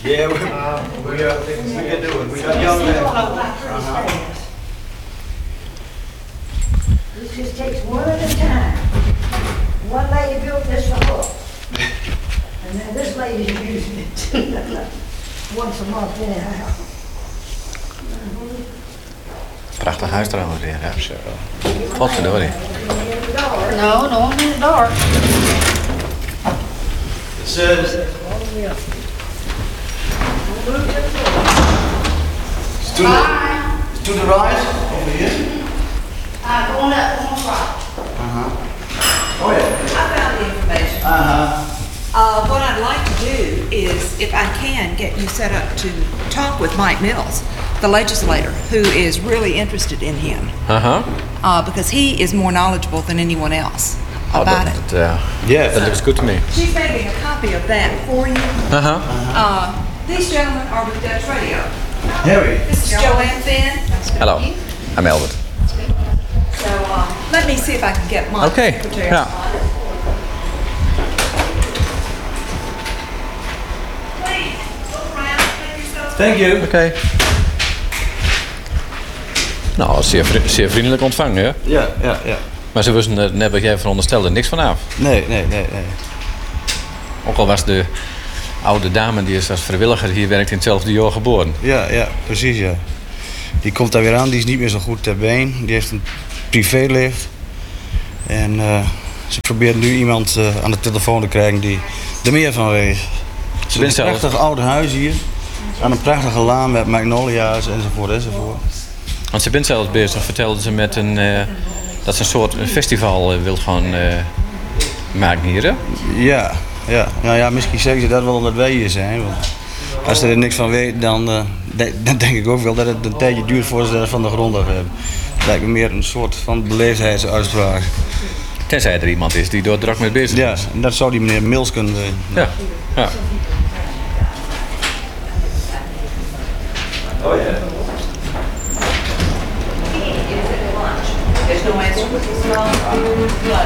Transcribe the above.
Yeah, we can do it. We got young men. This just takes one at a time. One lady built this for her. And then this lady's using it. Once a month anyhow. Prachtig huis trouwens weer, hè? Zo. Godverdorie. No, no one in the dark. It says, it's to the right, over here. Going up, going right. Oh yeah. I found the information. What I'd like to do is, if I can, get you set up to talk with Mike Mills, the legislator, who is really interested in him, because he is more knowledgeable than anyone else about it. Yeah. That looks good to me. She's making a copy of that for you. These gentlemen are with Dutch Radio. Harry. This is Joanne Finn. Hello, I'm Albert. So let me see if I can get Mike. Okay, secretary yeah. on it. Please, look around, make yourselves Thank you. Oké. Nou, zeer vriendelijk ontvangen, hè? Ja. Maar ze wisten er net wat jij veronderstelde niks vanaf. Nee. Ook al was de oude dame die is als vrijwilliger hier werkt in hetzelfde jaar geboren. Ja, precies ja. Die komt daar weer aan, die is niet meer zo goed ter been. Die heeft een privélift. En ze probeert nu iemand aan de telefoon te krijgen die er meer van weet. Het is een prachtig oud huis hier. Aan een prachtige laan met magnolia's enzovoort. Want ze bent zelfs bezig, vertelde ze, met dat ze een soort festival wil gaan maken hier, hè? Ja. Nou ja, misschien zeggen ze dat wel omdat wij hier zijn. Want als ze er niks van weten, dan denk ik ook wel dat het een tijdje duurt voordat ze dat van de grond af hebben. Het lijkt me meer een soort van beleefdheidsuitspraak. Tenzij er iemand is die door druk mee bezig is. Ja, en dat zou die meneer Mills kunnen zijn. Ja. Oh ja. There's no answer.